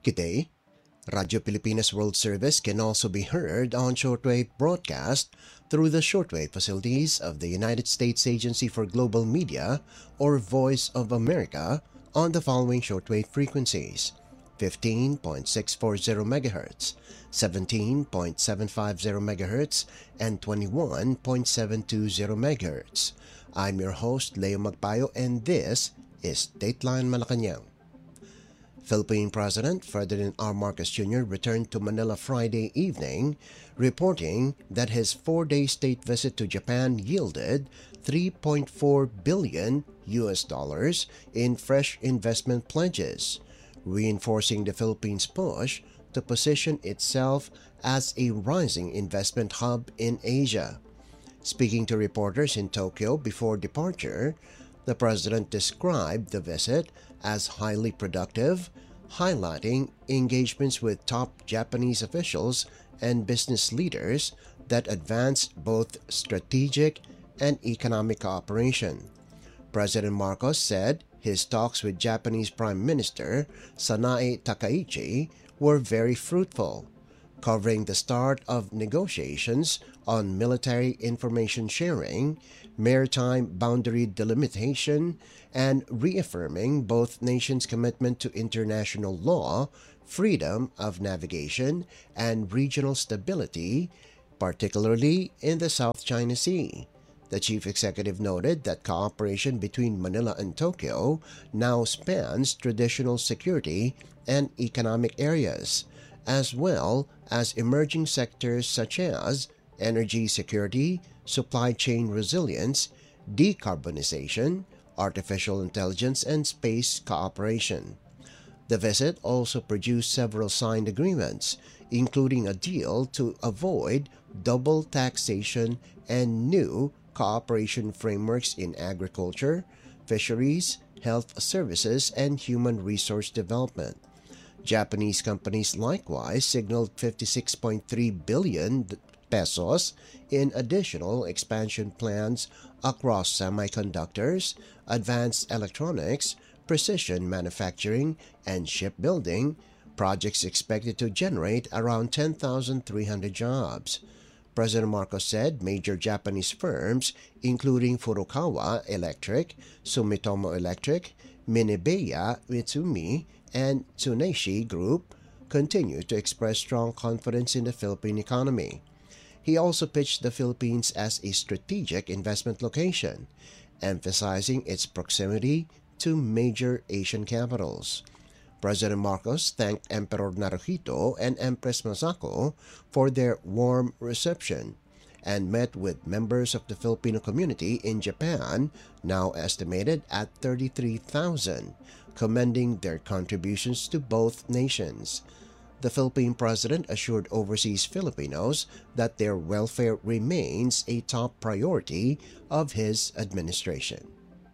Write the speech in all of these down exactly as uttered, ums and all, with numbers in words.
Good day. Radio Pilipinas World Service can also be heard on shortwave broadcast through the shortwave facilities of the United States Agency for Global Media or Voice of America on the following shortwave frequencies: fifteen point six four zero megahertz, seventeen point seven five zero megahertz, and twenty-one point seven two zero megahertz. I'm your host, Leo Magpayo, and this is Dateline Malacanang. Philippine President Ferdinand R. Marcos Junior returned to Manila Friday evening, reporting that his four-day state visit to Japan yielded three point four billion U S dollars in fresh investment pledges, reinforcing the Philippines' push to position itself as a rising investment hub in Asia. Speaking to reporters in Tokyo before departure, the president described the visit as highly productive, highlighting engagements with top Japanese officials and business leaders that advanced both strategic and economic cooperation. President Marcos said his talks with Japanese Prime Minister Sanae Takaichi were very fruitful, covering the start of negotiations on military information sharing, maritime boundary delimitation, and reaffirming both nations' commitment to international law, freedom of navigation, and regional stability, particularly in the South China Sea. The chief executive noted that cooperation between Manila and Tokyo now spans traditional security and economic areas, as well as emerging sectors such as energy security, supply chain resilience, decarbonization, artificial intelligence, and space cooperation. The visit also produced several signed agreements, including a deal to avoid double taxation and new cooperation frameworks in agriculture, fisheries, health services, and human resource development. Japanese companies likewise signaled fifty-six point three billion pesos in additional expansion plans across semiconductors, advanced electronics, precision manufacturing, and shipbuilding, projects expected to generate around ten thousand three hundred jobs. President Marcos said major Japanese firms, including Furukawa Electric, Sumitomo Electric, Minebeya Mitsumi, and Tsuneshi Group, continue to express strong confidence in the Philippine economy. He also pitched the Philippines as a strategic investment location, emphasizing its proximity to major Asian capitals. President Marcos thanked Emperor Naruhito and Empress Masako for their warm reception and met with members of the Filipino community in Japan, now estimated at thirty-three thousand, commending their contributions to both nations. The Philippine president assured overseas Filipinos that their welfare remains a top priority of his administration.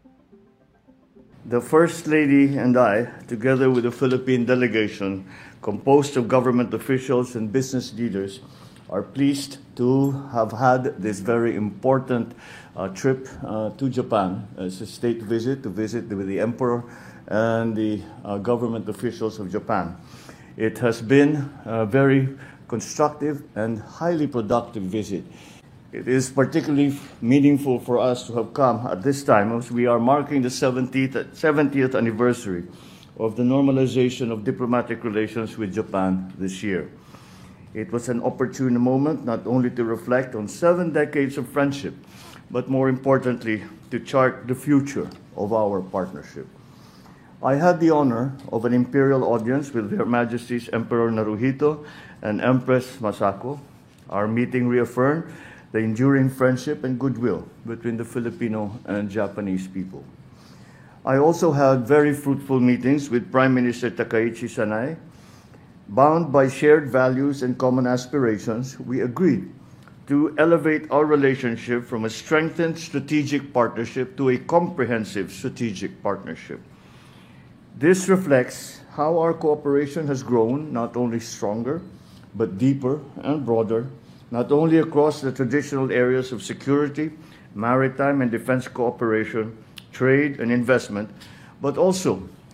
The First Lady and I, together with the Philippine delegation, composed of government officials and business leaders, are pleased to have had this very important uh, trip uh, to Japan as a state visit, to visit with the Emperor and the uh, government officials of Japan. It has been a very constructive and highly productive visit. It is particularly meaningful for us to have come at this time as we are marking the seventieth anniversary of the normalization of diplomatic relations with Japan this year. It was an opportune moment not only to reflect on seven decades of friendship, but more importantly, to chart the future of our partnership. I had the honor of an imperial audience with Her Majesty's Emperor Naruhito and Empress Masako. Our meeting reaffirmed the enduring friendship and goodwill between the Filipino and Japanese people. I also had very fruitful meetings with Prime Minister Takaichi Sanae. Bound by shared values and common aspirations, we agreed to elevate our relationship from a strengthened strategic partnership to a comprehensive strategic partnership. This reflects how our cooperation has grown not only stronger, but deeper and broader, not only across the traditional areas of security, maritime and defense cooperation, trade and investment, but also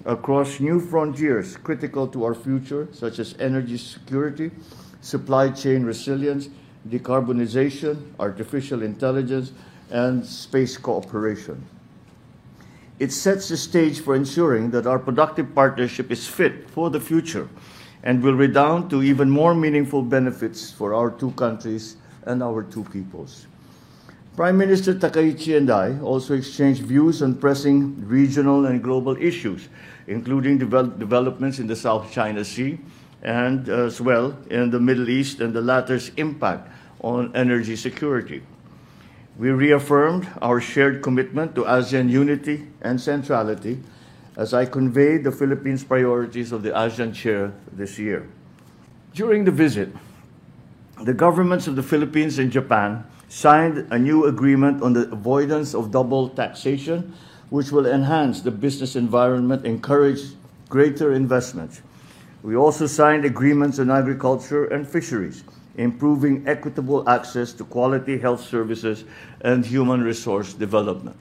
across new frontiers critical to our future, such as energy security, supply chain resilience, decarbonization, artificial intelligence, and space cooperation. It sets the stage for ensuring that our productive partnership is fit for the future and will redound to even more meaningful benefits for our two countries and our two peoples. Prime Minister Takaichi and I also exchanged views on pressing regional and global issues, including develop developments in the South China Sea and uh, as well in the Middle East and the latter's impact on energy security. We reaffirmed our shared commitment to ASEAN unity and centrality as I conveyed the Philippines' priorities of the ASEAN Chair this year. During the visit, the governments of the Philippines and Japan signed a new agreement on the avoidance of double taxation, which will enhance the business environment, encourage greater investments. We also signed agreements on agriculture and fisheries, improving equitable access to quality health services and human resource development.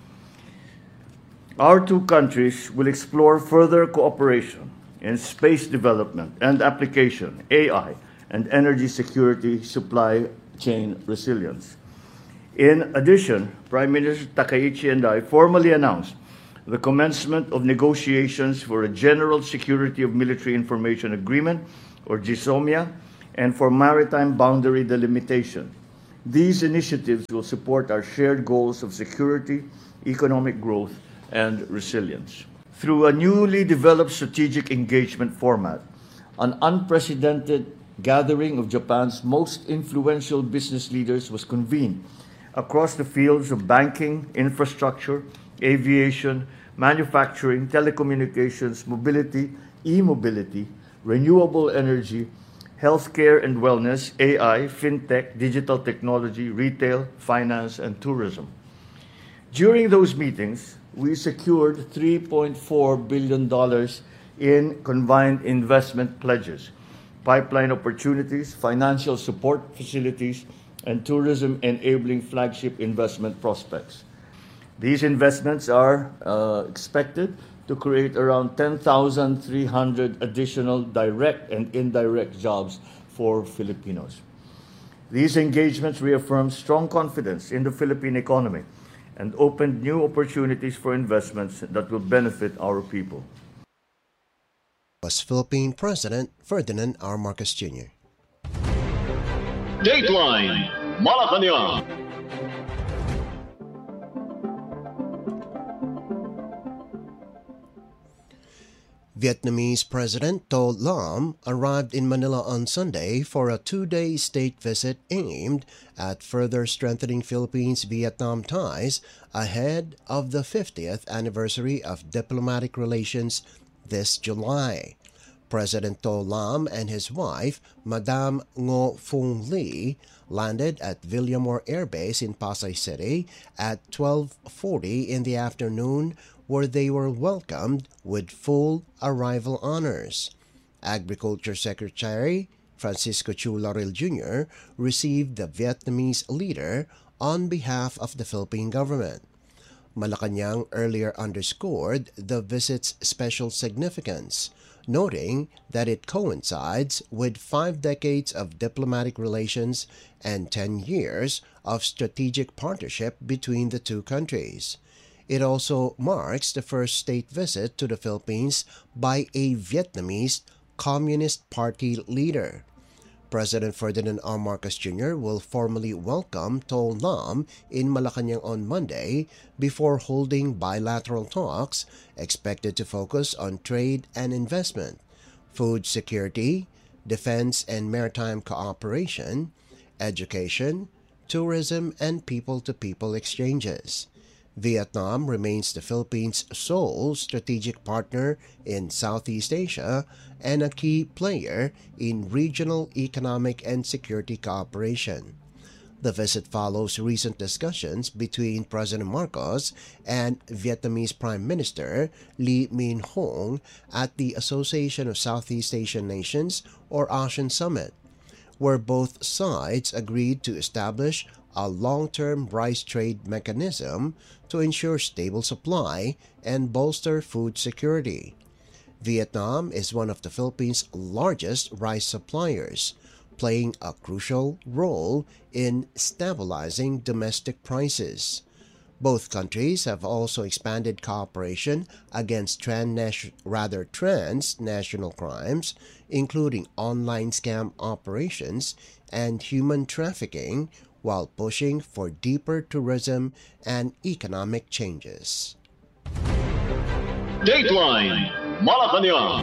Our two countries will explore further cooperation in space development and application, A I, and energy security, supply chain resilience. In addition, Prime Minister Takaichi and I formally announced the commencement of negotiations for a General Security of Military Information Agreement, or GSOMIA, and for maritime boundary delimitation. These initiatives will support our shared goals of security, economic growth, and resilience. Through a newly developed strategic engagement format, an unprecedented gathering of Japan's most influential business leaders was convened across the fields of banking, infrastructure, aviation, manufacturing, telecommunications, mobility, e-mobility, renewable energy, healthcare and wellness, A I, fintech, digital technology, retail, finance, and tourism. During those meetings, we secured three point four billion dollars in combined investment pledges, pipeline opportunities, financial support facilities, and tourism-enabling flagship investment prospects. These investments are uh, expected to create around ten thousand three hundred additional direct and indirect jobs for Filipinos. These engagements reaffirm strong confidence in the Philippine economy and opened new opportunities for investments that will benefit our people. Was Philippine President Ferdinand R. Marcos Junior Dateline Malacanang. Vietnamese President To Lam arrived in Manila on Sunday for a two-day state visit aimed at further strengthening Philippines-Vietnam ties ahead of the fiftieth anniversary of diplomatic relations this July. President To Lam and his wife, Madame Ngo Phuong Ly, landed at Villamor Air Base in Pasay City at twelve forty in the afternoon, where they were welcomed with full arrival honors. Agriculture Secretary Francisco Chu Laurel Junior received the Vietnamese leader on behalf of the Philippine government. Malacanang earlier underscored the visit's special significance, noting that it coincides with five decades of diplomatic relations and ten years of strategic partnership between the two countries. It also marks the first state visit to the Philippines by a Vietnamese Communist Party leader. President Ferdinand R. Marcos Junior will formally welcome To Lam in Malacanang on Monday before holding bilateral talks expected to focus on trade and investment, food security, defense and maritime cooperation, education, tourism, and people-to-people exchanges. Vietnam remains the Philippines' sole strategic partner in Southeast Asia and a key player in regional economic and security cooperation. The visit follows recent discussions between President Marcos and Vietnamese Prime Minister Lee Min Hong at the Association of Southeast Asian Nations, or ASEAN Summit, where both sides agreed to establish a long-term rice trade mechanism to ensure stable supply and bolster food security. Vietnam is one of the Philippines' largest rice suppliers, playing a crucial role in stabilizing domestic prices. Both countries have also expanded cooperation against trans- rather transnational crimes, including online scam operations and human trafficking, while pushing for deeper tourism and economic changes. Dateline Malacanang.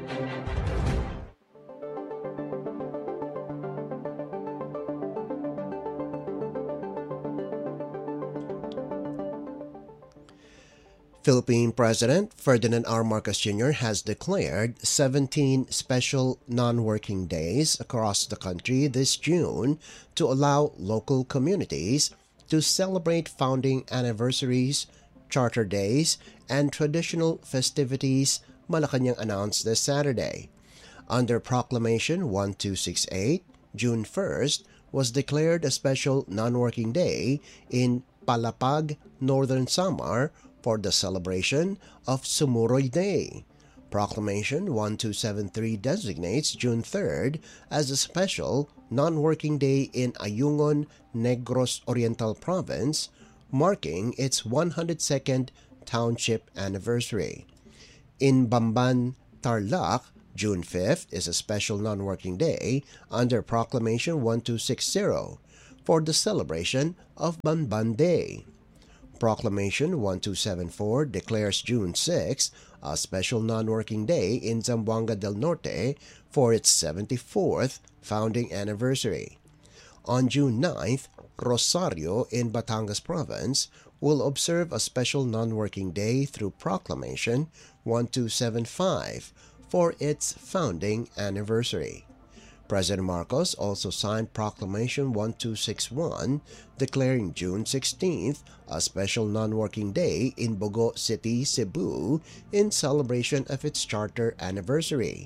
Philippine President Ferdinand R. Marcos Junior has declared seventeen special non-working days across the country this June to allow local communities to celebrate founding anniversaries, charter days, and traditional festivities, Malacanang announced this Saturday. Under Proclamation twelve sixty-eight, June first was declared a special non-working day in Palapag, Northern Samar, for the celebration of Sumuroy Day. Proclamation twelve seventy-three designates June third as a special non-working day in Ayungin, Negros Oriental Province, marking its one hundred second township anniversary. In Bamban, Tarlac, June fifth is a special non-working day under Proclamation twelve sixty for the celebration of Bamban Day. Proclamation twelve seventy-four declares June sixth a special non-working day in Zamboanga del Norte for its seventy-fourth founding anniversary. On June ninth, Rosario in Batangas Province will observe a special non-working day through Proclamation twelve seventy-five for its founding anniversary. President Marcos also signed Proclamation twelve sixty-one declaring June sixteenth a special non-working day in Bogo City, Cebu in celebration of its charter anniversary.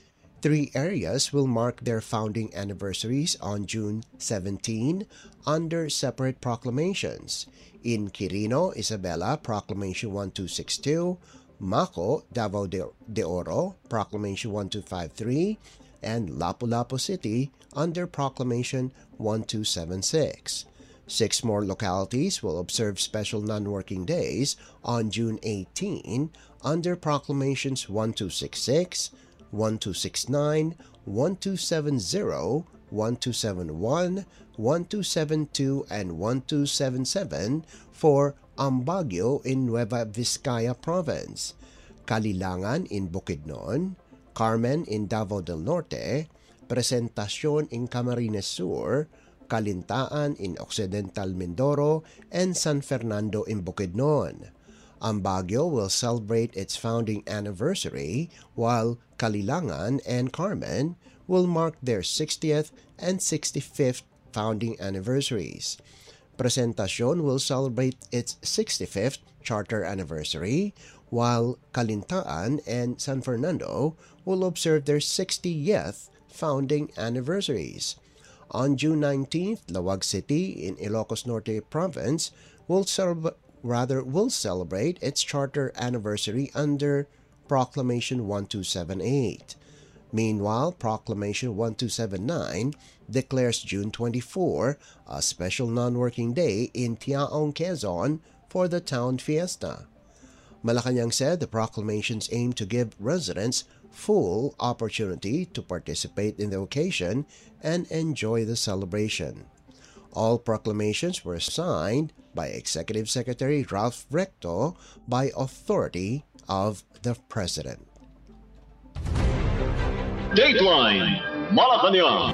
Three areas will mark their founding anniversaries on June seventeenth under separate proclamations. In Quirino, Isabela, Proclamation twelve sixty-two, Maco, Davao de Oro, Proclamation twelve fifty-three, and Lapu-Lapu City under Proclamation twelve seventy-six. Six more localities will observe special non-working days on June eighteenth under Proclamations twelve sixty-six, twelve sixty-nine, twelve seventy, twelve seventy-one, twelve seventy-two, and twelve seventy-seven for Ambaggio in Nueva Vizcaya Province, Kalilangan in Bukidnon, Carmen in Davao del Norte, Presentacion in Camarines Sur, Calintaan in Occidental Mindoro, and San Fernando in Bukidnon. Ambaggio will celebrate its founding anniversary, while Kalilangan and Carmen will mark their sixtieth and sixty-fifth founding anniversaries. Presentacion will celebrate its sixty-fifth charter anniversary, while Calintaan and San Fernando will observe their sixtieth founding anniversaries. On June nineteenth, Lawag City in Ilocos Norte Province will celeb- rather will celebrate its charter anniversary under Proclamation twelve seventy-eight. Meanwhile, Proclamation twelve seventy-nine declares June twenty-fourth a special non-working day in Tiaong, Quezon for the town fiesta. Malacanang said the proclamations aim to give residents full opportunity to participate in the occasion and enjoy the celebration. All proclamations were signed by Executive Secretary Ralph Recto by authority of the President. Dateline Malacanang.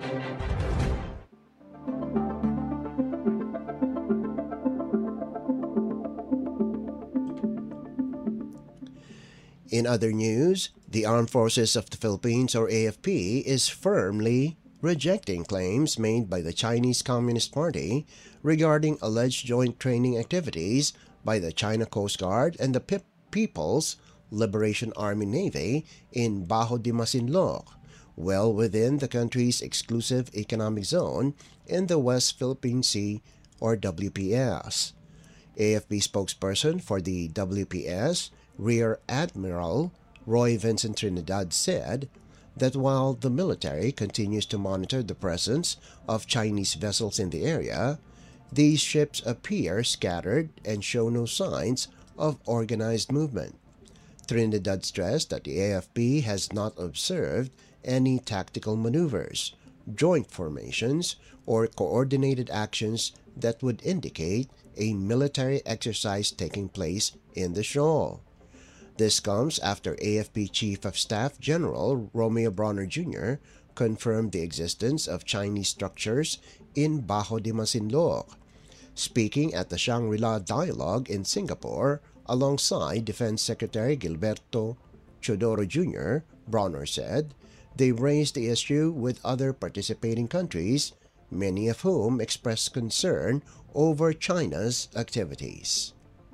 In other news, the Armed Forces of the Philippines, or A F P, is firmly rejecting claims made by the Chinese Communist Party regarding alleged joint training activities by the China Coast Guard and the P- People's Liberation Army Navy in Bajo de Masinloc, well within the country's exclusive economic zone in the West Philippine Sea, or W P S. A F P spokesperson for the W P S, Rear Admiral Roy Vincent Trinidad, said that while the military continues to monitor the presence of Chinese vessels in the area, these ships appear scattered and show no signs of organized movement. Trinidad stressed that the A F P has not observed any tactical maneuvers, joint formations, or coordinated actions that would indicate a military exercise taking place in the shoal. This comes after A F P Chief of Staff General Romeo Bronner Junior confirmed the existence of Chinese structures in Bajo de Masinloc. Speaking at the Shangri-La Dialogue in Singapore alongside Defense Secretary Gilberto Chodoro Junior, Bronner said they raised the issue with other participating countries, many of whom expressed concern over China's activities.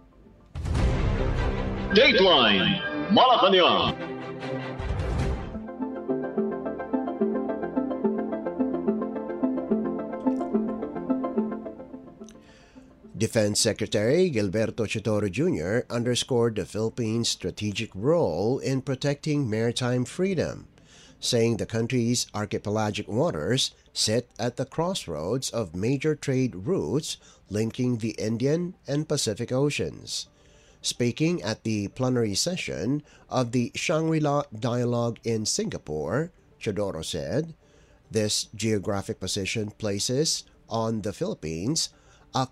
Dateline Malacanang. Defense Secretary Gilberto Chodoro Junior underscored the Philippines' strategic role in protecting maritime freedom, saying the country's archipelagic waters sit at the crossroads of major trade routes linking the Indian and Pacific Oceans. Speaking at the plenary session of the Shangri-La Dialogue in Singapore, Chodoro said, "This geographic position places on the Philippines